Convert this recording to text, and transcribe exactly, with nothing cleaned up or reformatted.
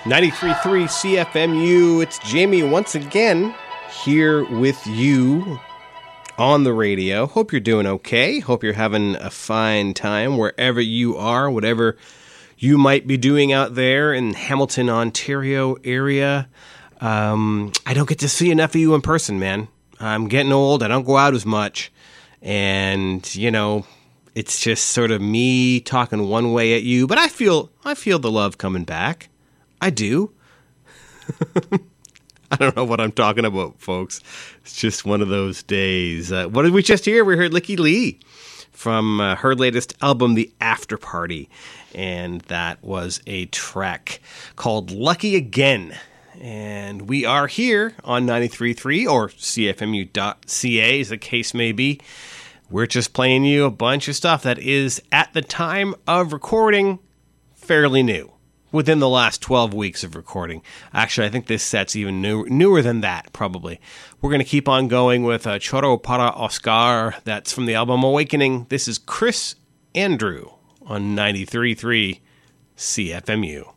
ninety-three point three C F M U. It's Jamie once again here with you on the radio. Hope you're doing okay. Hope you're having a fine time wherever you are, whatever you might be doing out there in Hamilton, Ontario area. Um, I don't get to see enough of you in person, man. I'm getting old. I don't go out as much. And, you know, it's just sort of me talking one way at you. But I feel I feel the love coming back. I do. I don't know what I'm talking about, folks. It's just one of those days. Uh, what did we just hear? We heard Lykke Li from uh, her latest album, The After Party. And that was a track called Lucky Again. And we are here on ninety-three point three or C F M U dot C A, as the case may be. We're just playing you a bunch of stuff that is, at the time of recording, fairly new. Within the last twelve weeks of recording. Actually, I think this set's even new, newer than that, probably. We're going to keep on going with uh, Choro para Oscar. That's from the album Awakening. This is Chris Andrew on ninety-three point three C F M U.